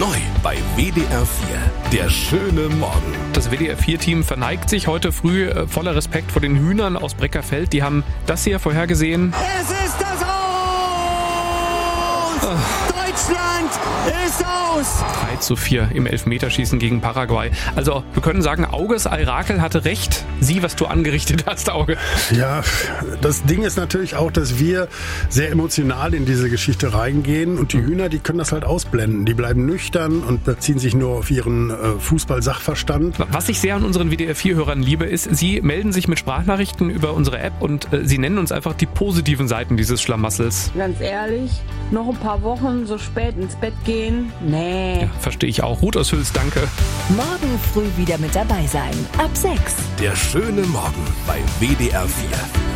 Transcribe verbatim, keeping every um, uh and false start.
Neu bei W D R vier. Der schöne Morgen. Das W D R vier Team verneigt sich heute früh äh, voller Respekt vor den Hühnern aus Breckerfeld. Die haben das hier vorhergesehen. Es ist das Aus! Ach. Deutschland ist aus! drei zu vier im Elfmeterschießen gegen Paraguay. Also wir können sagen, Auges Al-Rakel hatte recht. Sieh, was du angerichtet hast, Auge. Ja, das Ding ist natürlich auch, dass wir sehr emotional in diese Geschichte reingehen und die Hühner, die können das halt ausblenden. Die bleiben nüchtern und beziehen sich nur auf ihren äh, Fußball-Sachverstand. Was ich sehr an unseren W D R vier Hörern liebe, ist, sie melden sich mit Sprachnachrichten über unsere App und äh, sie nennen uns einfach die positiven Seiten dieses Schlamassels. Ganz ehrlich, noch ein paar Wochen so spät ins Bett gehen? Nee. Ja, verstehe ich auch. Ruth aus Hüls, danke. Morgen früh wieder mit dabei sein. Ab sechs. Der schöne Morgen bei W D R vier.